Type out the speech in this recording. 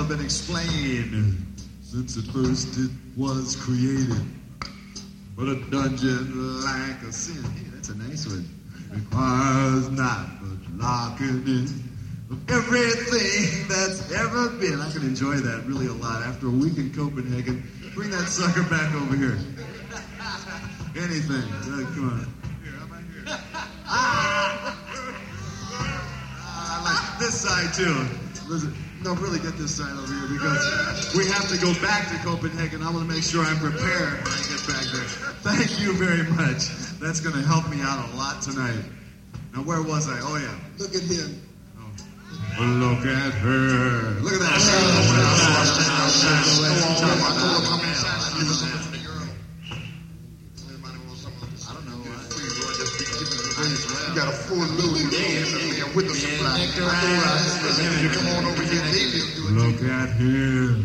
been explained since at first it was created. But a dungeon like a sin, hey, that's a nice one, requires not but locking in of everything that's ever been. I can enjoy that really a lot. After a week in Copenhagen, bring that sucker back over here. Anything. Come on. Here, how about here? I like this side, too. Listen, no, really get this side over here because we have to go back to Copenhagen. I want to make sure I'm prepared when I get back there. Thank you very much. That's going to help me out a lot tonight. Now, where was I? Oh, yeah. Look at him. Oh. Look at her. Look at that. You got a full load of with the supply. Come on over here, David. Look at him.